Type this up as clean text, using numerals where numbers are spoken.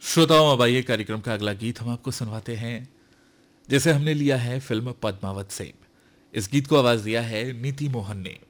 श्रोताओं, अब आइए कार्यक्रम का अगला गीत हम आपको सुनवाते हैं, जिसे हमने लिया है फिल्म पद्मावत से। इस गीत को आवाज दिया है नीति मोहन ने।